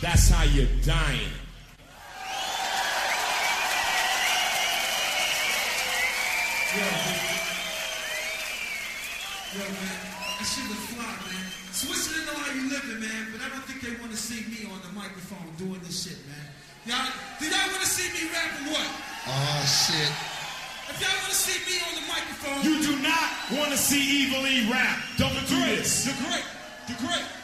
That's how you're dying. Yo, man, that shit was fly, man. Switzerland know how you living, man, but I don't think they want to see me on the microphone doing this shit, man. Do y'all want to see me rapping what? Oh, shit. If y'all want to see me on the microphone... You do not want to see Evil E rap. Don't do this. The great.